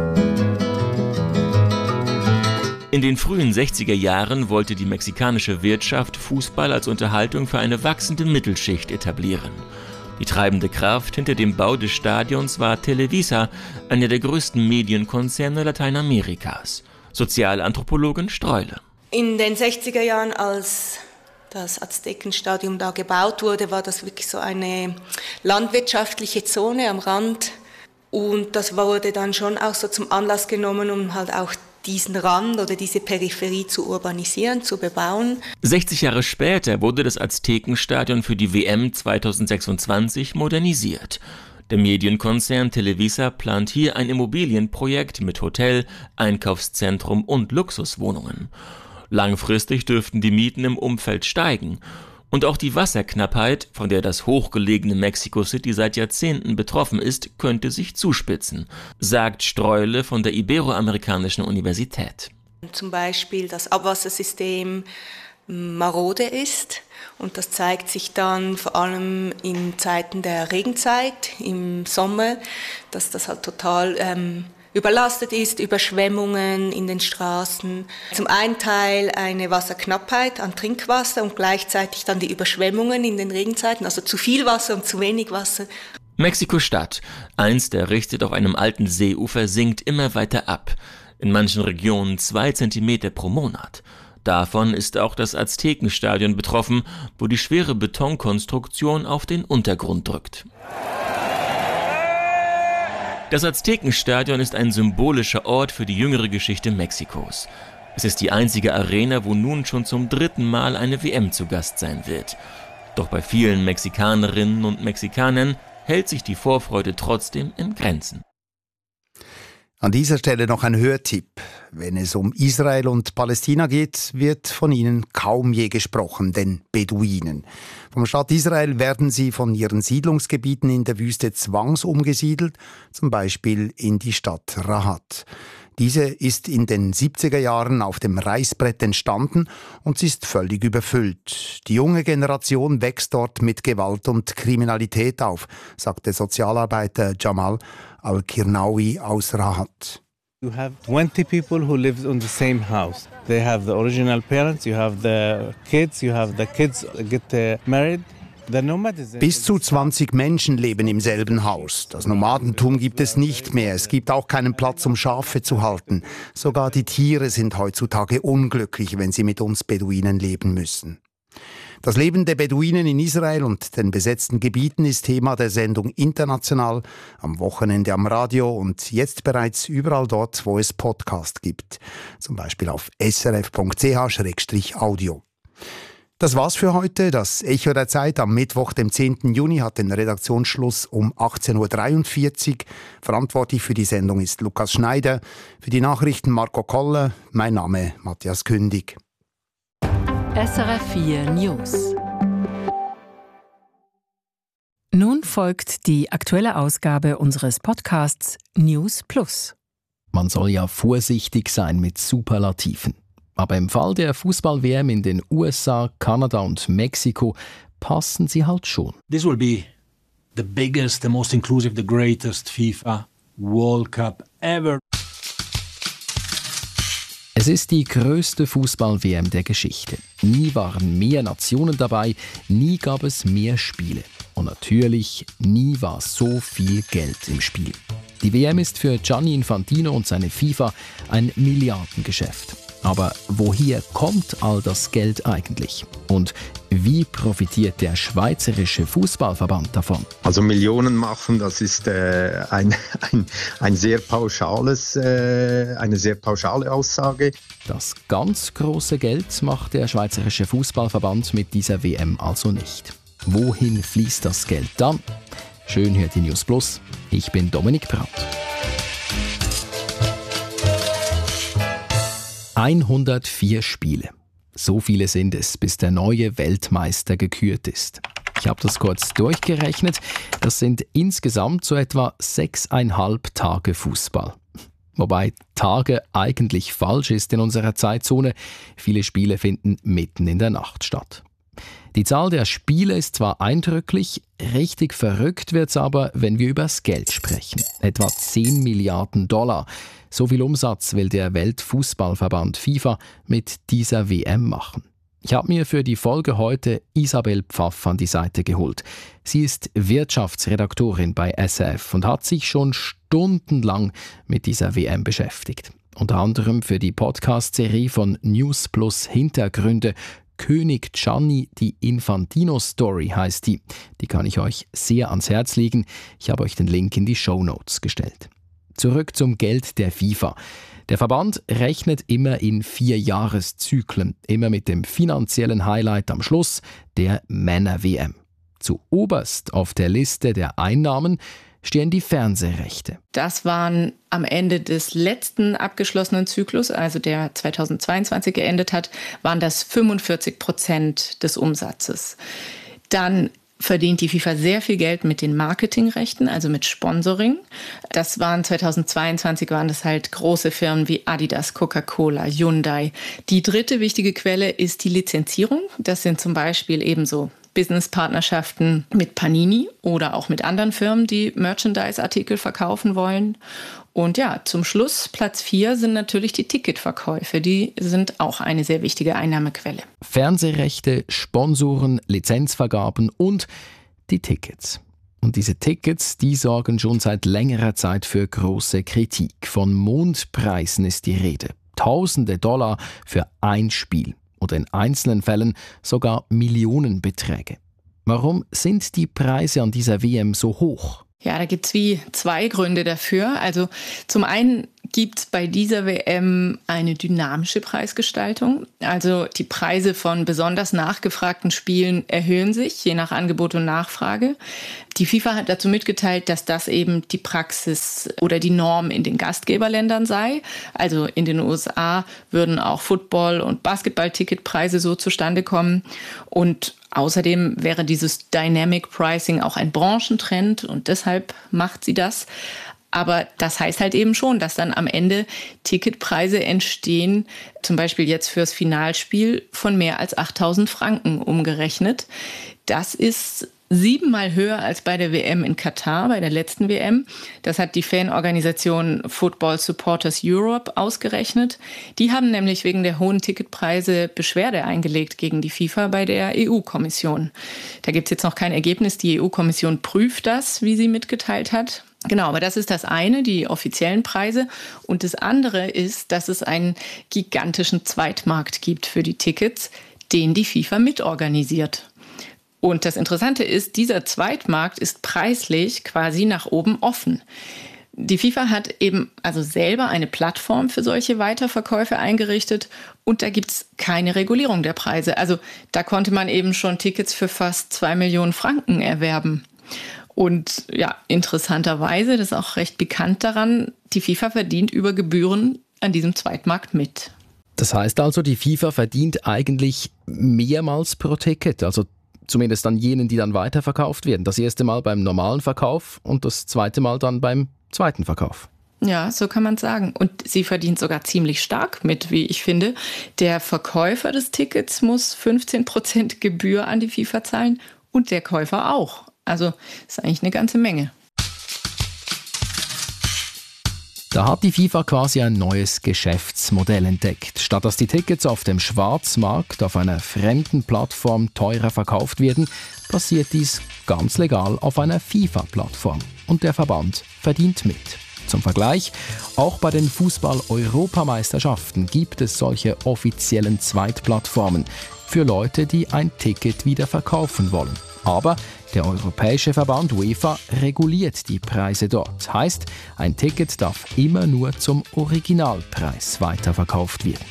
In den frühen 60er Jahren wollte die mexikanische Wirtschaft Fußball als Unterhaltung für eine wachsende Mittelschicht etablieren. Die treibende Kraft hinter dem Bau des Stadions war Televisa, einer der größten Medienkonzerne Lateinamerikas. Sozialanthropologin Streule. In den 60er Jahren, als das Aztekenstadion da gebaut wurde, war das wirklich so eine landwirtschaftliche Zone am Rand. Und das wurde dann schon auch so zum Anlass genommen, um halt auch diesen Rand oder diese Peripherie zu urbanisieren, zu bebauen. 60 Jahre später wurde das Aztekenstadion für die WM 2026 modernisiert. Der Medienkonzern Televisa plant hier ein Immobilienprojekt mit Hotel, Einkaufszentrum und Luxuswohnungen. Langfristig dürften die Mieten im Umfeld steigen. Und auch die Wasserknappheit, von der das hochgelegene Mexico City seit Jahrzehnten betroffen ist, könnte sich zuspitzen, sagt Streule von der Iberoamerikanischen Universität. Zum Beispiel das Abwassersystem marode ist und das zeigt sich dann vor allem in Zeiten der Regenzeit, im Sommer, dass das halt total überlastet ist, Überschwemmungen in den Straßen. Zum einen Teil eine Wasserknappheit an Trinkwasser und gleichzeitig dann die Überschwemmungen in den Regenzeiten, also zu viel Wasser und zu wenig Wasser. Mexiko-Stadt, einst errichtet auf einem alten Seeufer, sinkt immer weiter ab. In manchen Regionen 2 Zentimeter pro Monat. Davon ist auch das Aztekenstadion betroffen, wo die schwere Betonkonstruktion auf den Untergrund drückt. Das Aztekenstadion ist ein symbolischer Ort für die jüngere Geschichte Mexikos. Es ist die einzige Arena, wo nun schon zum 3. Mal eine WM zu Gast sein wird. Doch bei vielen Mexikanerinnen und Mexikanern hält sich die Vorfreude trotzdem in Grenzen. An dieser Stelle noch ein Hörtipp. Wenn es um Israel und Palästina geht, wird von ihnen kaum je gesprochen, den Beduinen. Vom Staat Israel werden sie von ihren Siedlungsgebieten in der Wüste zwangsumgesiedelt, zum Beispiel in die Stadt Rahat. Diese ist in den 70er Jahren auf dem Reißbrett entstanden und sie ist völlig überfüllt. Die junge Generation wächst dort mit Gewalt und Kriminalität auf, sagte Sozialarbeiter Jamal Al-Kirnawi aus Rahat. You have 20 people who live in the same house. They have the original parents, you have the kids get married. Bis zu 20 Menschen leben im selben Haus. Das Nomadentum gibt es nicht mehr. Es gibt auch keinen Platz, um Schafe zu halten. Sogar die Tiere sind heutzutage unglücklich, wenn sie mit uns Beduinen leben müssen. Das Leben der Beduinen in Israel und den besetzten Gebieten ist Thema der Sendung International, am Wochenende am Radio und jetzt bereits überall dort, wo es Podcast gibt. Zum Beispiel auf srf.ch/audio. Das war's für heute. Das Echo der Zeit am Mittwoch, dem 10. Juni, hat den Redaktionsschluss um 18.43 Uhr. Verantwortlich für die Sendung ist Lukas Schneider. Für die Nachrichten Marco Koller. Mein Name Matthias Kündig. SRF 4 News. Nun folgt die aktuelle Ausgabe unseres Podcasts News Plus. Man soll ja vorsichtig sein mit Superlativen. Aber im Fall der Fußball-WM in den USA, Kanada und Mexiko passen sie halt schon. This will be the biggest, the most inclusive, the greatest FIFA World Cup ever. Es ist die größte Fußball-WM der Geschichte. Nie waren mehr Nationen dabei, nie gab es mehr Spiele. Und natürlich, nie war so viel Geld im Spiel. Die WM ist für Gianni Infantino und seine FIFA ein Milliardengeschäft. Aber woher kommt all das Geld eigentlich? Und wie profitiert der Schweizerische Fußballverband davon? Also Millionen machen, das ist eine sehr pauschale Aussage. Das ganz große Geld macht der Schweizerische Fußballverband mit dieser WM also nicht. Wohin fließt das Geld dann? Schön hört die News Plus. Ich bin Dominik Brandt. 104 Spiele. So viele sind es, bis der neue Weltmeister gekürt ist. Ich habe das kurz durchgerechnet. Das sind insgesamt so etwa 6,5 Tage Fußball. Wobei Tage eigentlich falsch ist in unserer Zeitzone. Viele Spiele finden mitten in der Nacht statt. Die Zahl der Spiele ist zwar eindrücklich, richtig verrückt wird's aber, wenn wir über das Geld sprechen. Etwa 10 Milliarden $. So viel Umsatz will der Weltfußballverband FIFA mit dieser WM machen. Ich habe mir für die Folge heute Isabel Pfaff an die Seite geholt. Sie ist Wirtschaftsredaktorin bei SRF und hat sich schon stundenlang mit dieser WM beschäftigt. Unter anderem für die Podcast-Serie von News Plus Hintergründe König Gianni, die Infantino-Story heißt die. Die kann ich euch sehr ans Herz legen. Ich habe euch den Link in die Shownotes gestellt. Zurück zum Geld der FIFA. Der Verband rechnet immer in 4-Jahreszyklen, immer mit dem finanziellen Highlight am Schluss, der Männer-WM. Zuoberst auf der Liste der Einnahmen stehen die Fernsehrechte. Das waren am Ende des letzten abgeschlossenen Zyklus, also der 2022 geendet hat, waren das 45% des Umsatzes. Dann verdient die FIFA sehr viel Geld mit den Marketingrechten, also mit Sponsoring. Das waren 2022 waren das halt große Firmen wie Adidas, Coca-Cola, Hyundai. Die dritte wichtige Quelle ist die Lizenzierung. Das sind zum Beispiel ebenso Businesspartnerschaften mit Panini oder auch mit anderen Firmen, die Merchandise-Artikel verkaufen wollen. Und ja, zum Schluss, Platz 4 sind natürlich die Ticketverkäufe. Die sind auch eine sehr wichtige Einnahmequelle. Fernsehrechte, Sponsoren, Lizenzvergaben und die Tickets. Und diese Tickets, die sorgen schon seit längerer Zeit für große Kritik. Von Mondpreisen ist die Rede. Tausende $, für ein Spiel. Oder in einzelnen Fällen sogar Millionenbeträge. Warum sind die Preise an dieser WM so hoch? Ja, da gibt es wie 2 Gründe dafür. Also zum einen gibt es bei dieser WM eine dynamische Preisgestaltung. Also die Preise von besonders nachgefragten Spielen erhöhen sich, je nach Angebot und Nachfrage. Die FIFA hat dazu mitgeteilt, dass das eben die Praxis oder die Norm in den Gastgeberländern sei. Also in den USA würden auch Football- und Basketball-Ticketpreise so zustande kommen. Und außerdem wäre dieses Dynamic Pricing auch ein Branchentrend und deshalb macht sie das. Aber das heißt halt eben schon, dass dann am Ende Ticketpreise entstehen, zum Beispiel jetzt fürs Finalspiel von mehr als 8.000 Franken umgerechnet. Das ist 7-mal höher als bei der WM in Katar, bei der letzten WM. Das hat die Fanorganisation Football Supporters Europe ausgerechnet. Die haben nämlich wegen der hohen Ticketpreise Beschwerde eingelegt gegen die FIFA bei der EU-Kommission. Da gibt es jetzt noch kein Ergebnis. Die EU-Kommission prüft das, wie sie mitgeteilt hat. Genau, aber das ist das eine, die offiziellen Preise. Und das andere ist, dass es einen gigantischen Zweitmarkt gibt für die Tickets, den die FIFA mitorganisiert. Und das Interessante ist, dieser Zweitmarkt ist preislich quasi nach oben offen. Die FIFA hat eben also selber eine Plattform für solche Weiterverkäufe eingerichtet und da gibt es keine Regulierung der Preise. Also da konnte man eben schon Tickets für fast 2 Millionen Franken erwerben. Und ja, interessanterweise, das ist auch recht bekannt daran, die FIFA verdient über Gebühren an diesem Zweitmarkt mit. Das heißt also, die FIFA verdient eigentlich mehrmals pro Ticket, also zumindest an jenen, die dann weiterverkauft werden. Das erste Mal beim normalen Verkauf und das zweite Mal dann beim zweiten Verkauf. Ja, so kann man sagen. Und sie verdient sogar ziemlich stark mit, wie ich finde. Der Verkäufer des Tickets muss 15% Gebühr an die FIFA zahlen und der Käufer auch. Also ist eigentlich eine ganze Menge. Da hat die FIFA quasi ein neues Geschäftsmodell entdeckt. Statt dass die Tickets auf dem Schwarzmarkt auf einer fremden Plattform teurer verkauft werden, passiert dies ganz legal auf einer FIFA-Plattform. Und der Verband verdient mit. Zum Vergleich, auch bei den Fußball-Europameisterschaften gibt es solche offiziellen Zweitplattformen für Leute, die ein Ticket wieder verkaufen wollen. Aber der Europäische Verband UEFA reguliert die Preise dort. Heißt, ein Ticket darf immer nur zum Originalpreis weiterverkauft werden.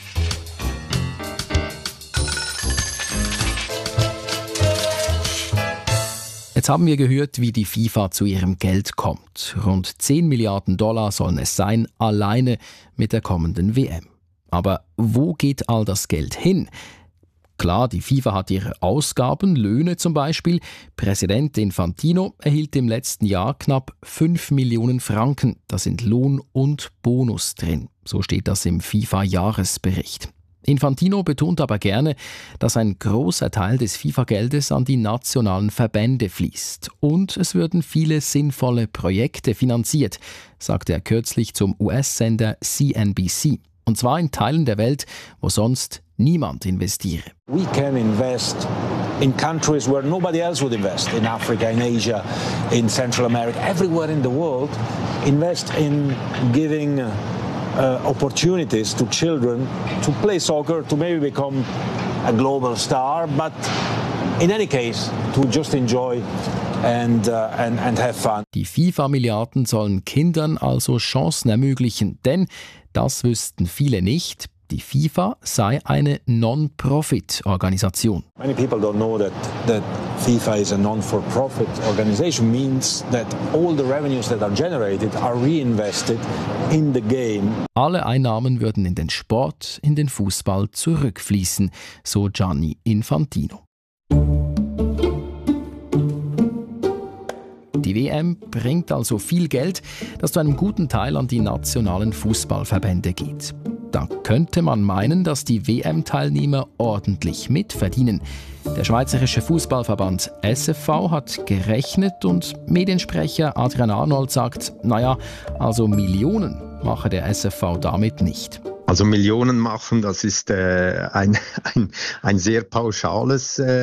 Jetzt haben wir gehört, wie die FIFA zu ihrem Geld kommt. Rund 10 Milliarden $ sollen es sein, alleine mit der kommenden WM. Aber wo geht all das Geld hin? Klar, die FIFA hat ihre Ausgaben, Löhne zum Beispiel. Präsident Infantino erhielt im letzten Jahr knapp 5 Millionen Franken. Da sind Lohn und Bonus drin. So steht das im FIFA-Jahresbericht. Infantino betont aber gerne, dass ein großer Teil des FIFA-Geldes an die nationalen Verbände fließt. Und es würden viele sinnvolle Projekte finanziert, sagte er kürzlich zum US-Sender CNBC. Und zwar in Teilen der Welt, wo sonst niemand investiere. We can invest in countries where nobody else would invest. In Africa, in Asia, in Central America, everywhere in the world. Invest in giving opportunities to children to play soccer, to maybe become a global star, but in any case, to just enjoy and have fun. Die FIFA-Milliarden sollen Kindern also Chancen ermöglichen, denn das wüssten viele nicht. Die FIFA sei eine Non-Profit-Organisation. Many people don't know that FIFA is a non-for-profit organization. Means that all the revenues that are generated are reinvested in the game. Alle Einnahmen würden in den Sport, in den Fußball zurückfließen, so Gianni Infantino. Die WM bringt also viel Geld, das zu einem guten Teil an die nationalen Fußballverbände geht. Da könnte man meinen, dass die WM-Teilnehmer ordentlich mitverdienen. Der Schweizerische Fußballverband SFV hat gerechnet und Mediensprecher Adrian Arnold sagt, naja, also Millionen mache der SFV damit nicht. Also Millionen machen, das ist eine sehr pauschale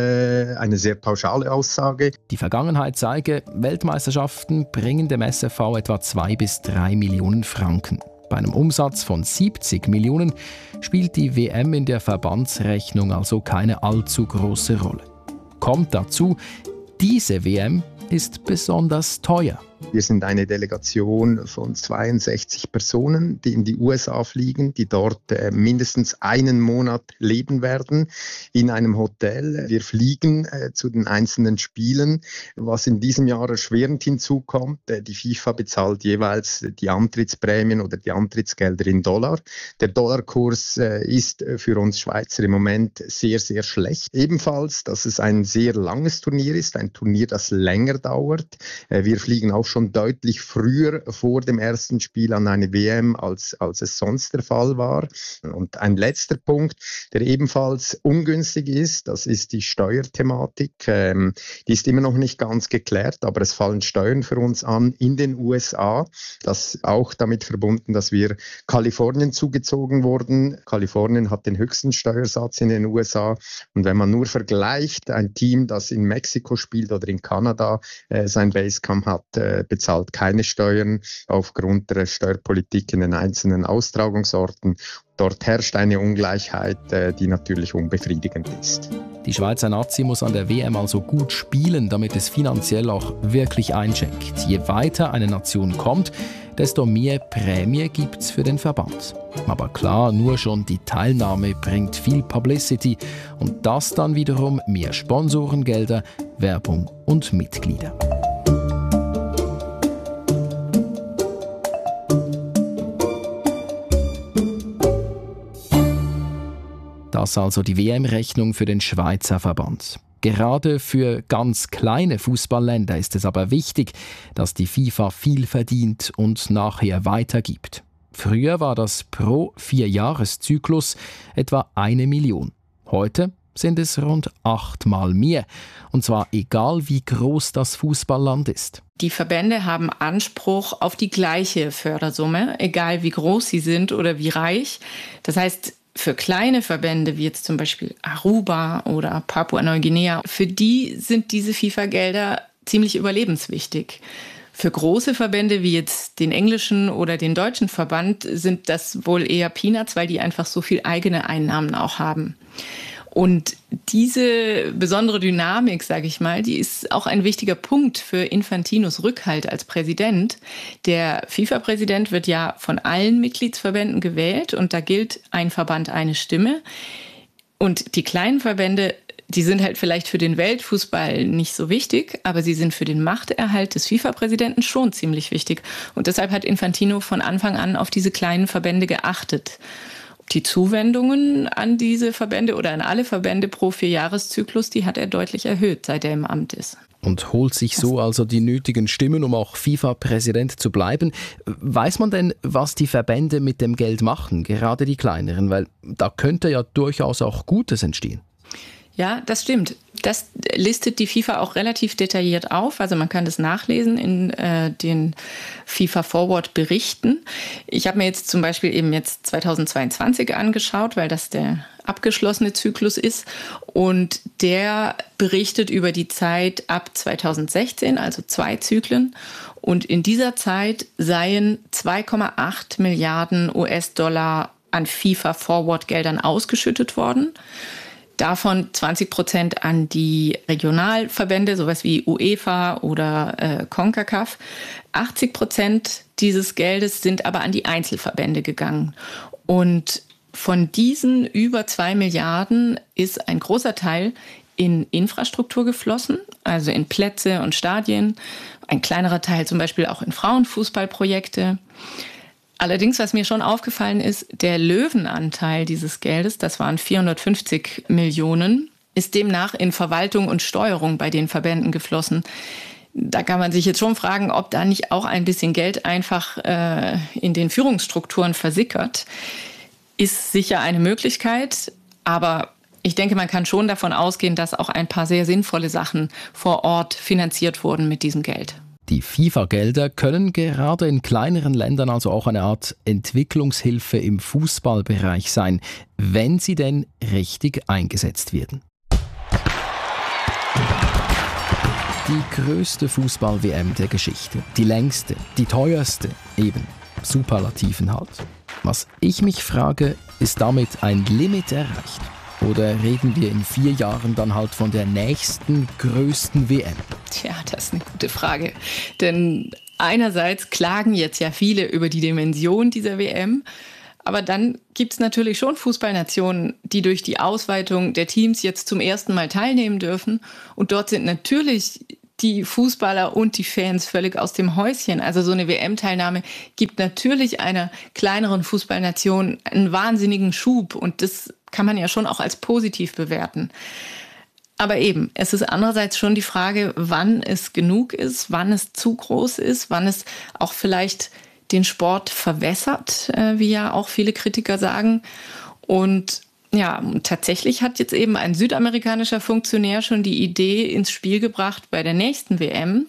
Aussage. Die Vergangenheit zeige, Weltmeisterschaften bringen dem SFV etwa 2 bis 3 Millionen Franken. Bei einem Umsatz von 70 Millionen spielt die WM in der Verbandsrechnung also keine allzu große Rolle. Kommt dazu, diese WM ist besonders teuer. Wir sind eine Delegation von 62 Personen, die in die USA fliegen, die dort mindestens einen Monat leben werden in einem Hotel. Wir fliegen zu den einzelnen Spielen. Was in diesem Jahr erschwerend hinzukommt, die FIFA bezahlt jeweils die Antrittsprämien oder die Antrittsgelder in Dollar. Der Dollarkurs ist für uns Schweizer im Moment sehr, sehr schlecht. Ebenfalls, dass es ein sehr langes Turnier ist, ein Turnier, das länger dauert. Wir fliegen auch schon deutlich früher vor dem ersten Spiel an eine WM, als es sonst der Fall war. Und ein letzter Punkt, der ebenfalls ungünstig ist, das ist die Steuerthematik. Die ist immer noch nicht ganz geklärt, aber es fallen Steuern für uns an in den USA. Das ist auch damit verbunden, dass wir Kalifornien zugezogen wurden. Kalifornien hat den höchsten Steuersatz in den USA. Und wenn man nur vergleicht, ein Team, das in Mexiko spielt oder in Kanada sein Basecamp hat, bezahlt keine Steuern aufgrund der Steuerpolitik in den einzelnen Austragungsorten. Dort herrscht eine Ungleichheit, die natürlich unbefriedigend ist. Die Schweizer Nazi muss an der WM also gut spielen, damit es finanziell auch wirklich einschenkt. Je weiter eine Nation kommt, desto mehr Prämie gibt's für den Verband. Aber klar, nur schon die Teilnahme bringt viel Publicity und das dann wiederum mehr Sponsorengelder, Werbung und Mitglieder. Das also die WM-Rechnung für den Schweizer Verband. Gerade für ganz kleine Fußballländer ist es aber wichtig, dass die FIFA viel verdient und nachher weitergibt. Früher war das pro 4-Jahres-Zyklus etwa 1 Million. Heute sind es rund 8-mal mehr. Und zwar egal, wie groß das Fußballland ist. Die Verbände haben Anspruch auf die gleiche Fördersumme, egal wie groß sie sind oder wie reich. Das heißt, für kleine Verbände wie jetzt zum Beispiel Aruba oder Papua-Neuguinea, für die sind diese FIFA-Gelder ziemlich überlebenswichtig. Für große Verbände wie jetzt den englischen oder den deutschen Verband sind das wohl eher Peanuts, weil die einfach so viel eigene Einnahmen auch haben. Und diese besondere Dynamik, sage ich mal, die ist auch ein wichtiger Punkt für Infantinos Rückhalt als Präsident. Der FIFA-Präsident wird ja von allen Mitgliedsverbänden gewählt und da gilt ein Verband, eine Stimme. Und die kleinen Verbände, die sind halt vielleicht für den Weltfußball nicht so wichtig, aber sie sind für den Machterhalt des FIFA-Präsidenten schon ziemlich wichtig. Und deshalb hat Infantino von Anfang an auf diese kleinen Verbände geachtet. Die Zuwendungen an diese Verbände oder an alle Verbände pro 4-Jahres-Zyklus, die hat er deutlich erhöht, seit er im Amt ist. Und holt sich so also die nötigen Stimmen, um auch FIFA-Präsident zu bleiben. Weiß man denn, was die Verbände mit dem Geld machen, gerade die kleineren? Weil da könnte ja durchaus auch Gutes entstehen. Ja, das stimmt. Das listet die FIFA auch relativ detailliert auf. Also man kann das nachlesen in den FIFA Forward Berichten. Ich habe mir jetzt zum Beispiel eben jetzt 2022 angeschaut, weil das der abgeschlossene Zyklus ist. Und der berichtet über die Zeit ab 2016, also 2 Zyklen. Und in dieser Zeit seien 2,8 Milliarden US-Dollar an FIFA Forward Geldern ausgeschüttet worden. Davon 20% an die Regionalverbände, sowas wie UEFA oder CONCACAF. 80% dieses Geldes sind aber an die Einzelverbände gegangen. Und von diesen über 2 Milliarden ist ein großer Teil in Infrastruktur geflossen, also in Plätze und Stadien. Ein kleinerer Teil zum Beispiel auch in Frauenfußballprojekte. Allerdings, was mir schon aufgefallen ist, der Löwenanteil dieses Geldes, das waren 450 Millionen, ist demnach in Verwaltung und Steuerung bei den Verbänden geflossen. Da kann man sich jetzt schon fragen, ob da nicht auch ein bisschen Geld einfach in den Führungsstrukturen versickert. Ist sicher eine Möglichkeit, aber ich denke, man kann schon davon ausgehen, dass auch ein paar sehr sinnvolle Sachen vor Ort finanziert wurden mit diesem Geld. Die FIFA-Gelder können gerade in kleineren Ländern also auch eine Art Entwicklungshilfe im Fußballbereich sein, wenn sie denn richtig eingesetzt werden. Die größte Fußball-WM der Geschichte, die längste, die teuerste, eben Superlativen halt. Was ich mich frage, ist damit ein Limit erreicht? Oder reden wir in 4 Jahren dann halt von der nächsten größten WM? Tja, das ist eine gute Frage. Denn einerseits klagen jetzt ja viele über die Dimension dieser WM. Aber dann gibt es natürlich schon Fußballnationen, die durch die Ausweitung der Teams jetzt zum ersten Mal teilnehmen dürfen. Und dort sind natürlich die Fußballer und die Fans völlig aus dem Häuschen. Also so eine WM-Teilnahme gibt natürlich einer kleineren Fußballnation einen wahnsinnigen Schub. Und das kann man ja schon auch als positiv bewerten. Aber eben, es ist andererseits schon die Frage, wann es genug ist, wann es zu groß ist, wann es auch vielleicht den Sport verwässert, wie ja auch viele Kritiker sagen. Und ja, tatsächlich hat jetzt eben ein südamerikanischer Funktionär schon die Idee ins Spiel gebracht bei der nächsten WM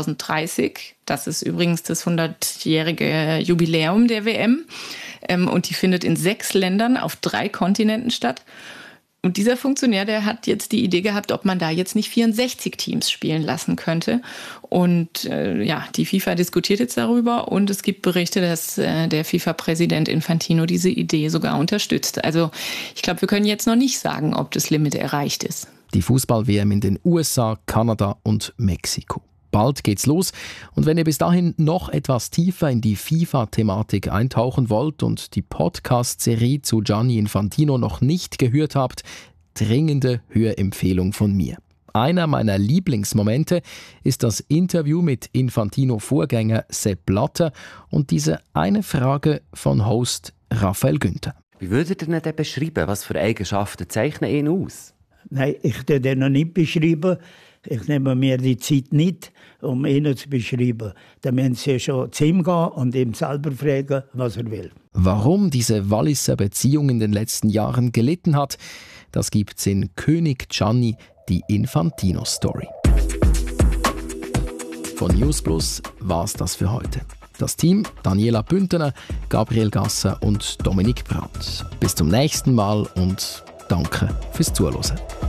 2030. Das ist übrigens das 100-jährige Jubiläum der WM. Und die findet in 6 Ländern auf 3 Kontinenten statt. Und dieser Funktionär, der hat jetzt die Idee gehabt, ob man da jetzt nicht 64 Teams spielen lassen könnte. Und die FIFA diskutiert jetzt darüber und es gibt Berichte, dass der FIFA-Präsident Infantino diese Idee sogar unterstützt. Also ich glaube, wir können jetzt noch nicht sagen, ob das Limit erreicht ist. Die Fußball-WM in den USA, Kanada und Mexiko. Bald geht's los und wenn ihr bis dahin noch etwas tiefer in die FIFA-Thematik eintauchen wollt und die Podcast-Serie zu Gianni Infantino noch nicht gehört habt, dringende Hörempfehlung von mir. Einer meiner Lieblingsmomente ist das Interview mit Infantino-Vorgänger Sepp Blatter und diese eine Frage von Host Raphael Günther. Wie würdet ihr ihn denn beschreiben? Was für Eigenschaften zeichnen ihn aus? Nein, ich würde den noch nicht beschreiben. Ich nehme mir die Zeit nicht, um ihn zu beschreiben. Dann müssen Sie schon zu ihm gehen und ihm selber fragen, was er will. Warum diese Walliser Beziehung in den letzten Jahren gelitten hat, das gibt's in König Gianni, die Infantino-Story. Von News Plus war's das für heute. Das Team Daniela Bündner, Gabriel Gasser und Dominik Brandt. Bis zum nächsten Mal und danke fürs Zuhören.